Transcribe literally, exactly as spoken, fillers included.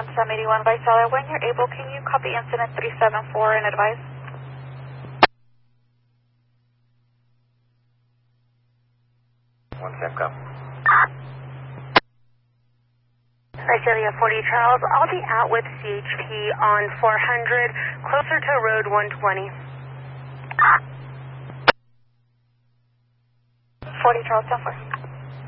Sam eighty-one Visalia, when you're able, can you copy incident three seven four and advise? One Sam, go. Visalia forty Charles, I'll be out with C H P on four hundred, closer to road one twenty. forty Charles, ten four.